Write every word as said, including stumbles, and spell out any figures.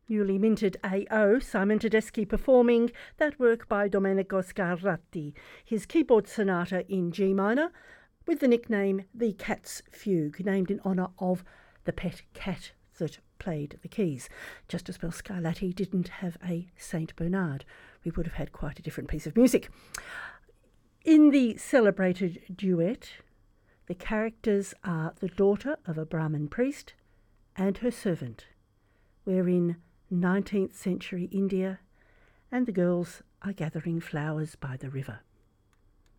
Newly minted A O, Simon Tedeschi performing that work by Domenico Scarlatti, his keyboard sonata in G minor, with the nickname The Cat's Fugue, named in honour of the pet cat that played the keys. Just as well Scarlatti didn't have a Saint Bernard. We would have had quite a different piece of music. In the celebrated duet, the characters are the daughter of a Brahmin priest and her servant. We're in nineteenth century India, and the girls are gathering flowers by the river.